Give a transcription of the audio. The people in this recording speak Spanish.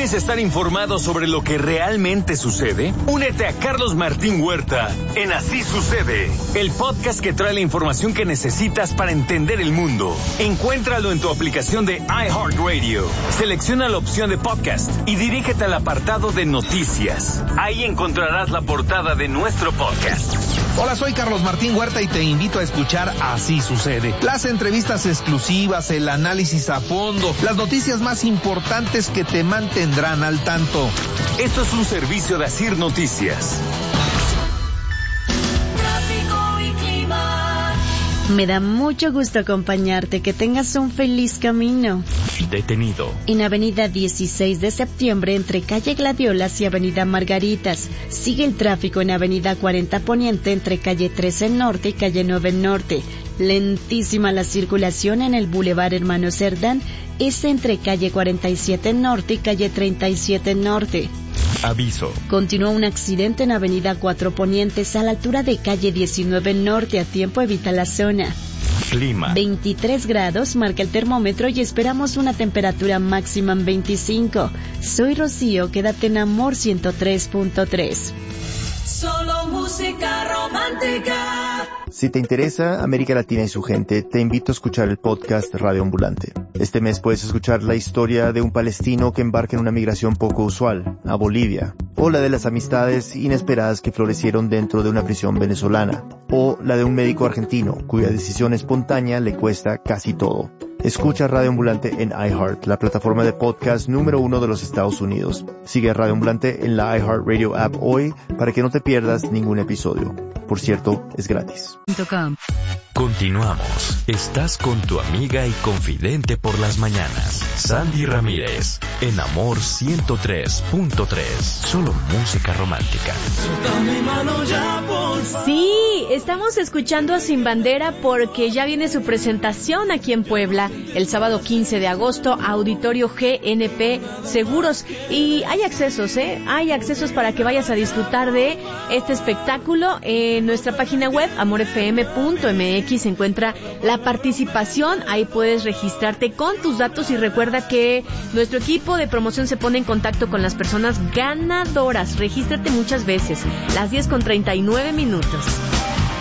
¿Quieres estar informado sobre lo que realmente sucede? Únete a Carlos Martín Huerta en Así Sucede, el podcast que trae la información que necesitas para entender el mundo. Encuéntralo en tu aplicación de iHeartRadio. Selecciona la opción de podcast y dirígete al apartado de noticias. Ahí encontrarás la portada de nuestro podcast. Hola, soy Carlos Martín Huerta y te invito a escuchar Así Sucede. Las entrevistas exclusivas, el análisis a fondo, las noticias más importantes que te mantendrán al tanto. Esto es un servicio de Asir Noticias. Me da mucho gusto acompañarte, que tengas un feliz camino. Detenido. En Avenida 16 de Septiembre, entre Calle Gladiolas y Avenida Margaritas. Sigue el tráfico en Avenida 40 Poniente, entre Calle 13 Norte y Calle 9 Norte. Lentísima la circulación en el Boulevard Hermano Cerdán, es entre Calle 47 Norte y Calle 37 Norte. Aviso. Continúa un accidente en Avenida 4 Ponientes a la altura de Calle 19 Norte. A tiempo evita la zona. Clima. 23 grados marca el termómetro y esperamos una temperatura máxima en 25. Soy Rocío, quédate en Amor 103.3. Solo música romántica. Si te interesa América Latina y su gente, te invito a escuchar el podcast Radio Ambulante. Este mes puedes escuchar la historia de un palestino que embarca en una migración poco usual, a Bolivia, o la de las amistades inesperadas que florecieron dentro de una prisión venezolana, o la de un médico argentino cuya decisión espontánea le cuesta casi todo. Escucha Radio Ambulante en iHeart, la plataforma de podcast número 1 de los Estados Unidos. Sigue a Radio Ambulante en la iHeartRadio app hoy para que no te pierdas ningún episodio. Por cierto, es gratis. Continuamos. Estás con tu amiga y confidente por las mañanas, Sandy Ramírez, en Amor 103.3. Solo música romántica. Sí, estamos escuchando a Sin Bandera porque ya viene su presentación aquí en Puebla el sábado 15 de agosto, Auditorio GNP Seguros. Y hay accesos, hay accesos para que vayas a disfrutar de este espectáculo. En nuestra página web, amorfm.mx, se encuentra la participación. Ahí puedes registrarte con tus datos y recuerda que nuestro equipo de promoción se pone en contacto con las personas ganadoras. Regístrate muchas veces. Las 10:39.